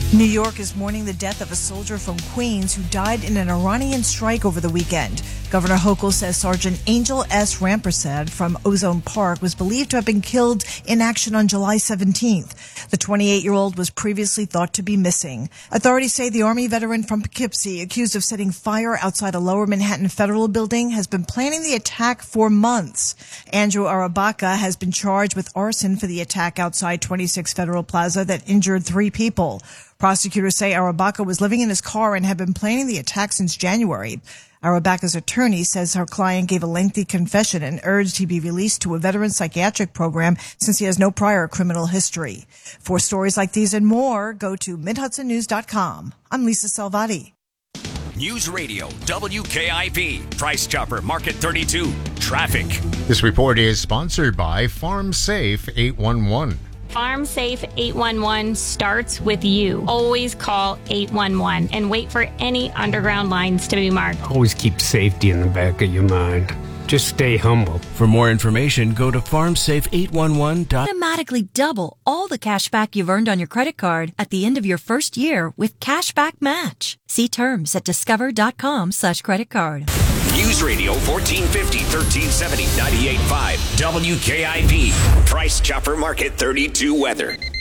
New York is mourning the death of a soldier from Queens who died in an Iranian strike over the weekend. Governor Hochul says Sergeant Angel S. Rampersad from Ozone Park was believed to have been killed in action on July 17th. The 28-year-old was previously thought to be missing. Authorities say the Army veteran from Poughkeepsie, accused of setting fire outside a Lower Manhattan federal building, has been planning the attack for months. Andrew Arabaka has been charged with arson for the attack outside 26 Federal Plaza that injured 3 people. Prosecutors say Arabaka was living in his car and had been planning the attack since January. Arabaka's attorney says her client gave a lengthy confession and urged he be released to a veteran psychiatric program since he has no prior criminal history. For stories like these and more, go to MidHudsonNews.com. I'm Lisa Salvati. News Radio, WKIP, Price Chopper, Market 32, Traffic. This report is sponsored by Farm Safe 811. Farm Safe 811 starts with you. Always call 811 and wait for any underground lines to be marked. Always keep safety in the back of your mind. Just stay humble. For more information, go to farmsafe811. Automatically double all the cash back you've earned on your credit card at the end of your first year with Cashback Match. See terms at discover.com/creditcard. News Radio 1450, 1370, 98.5, WKIP, Price Chopper, Market 32 weather.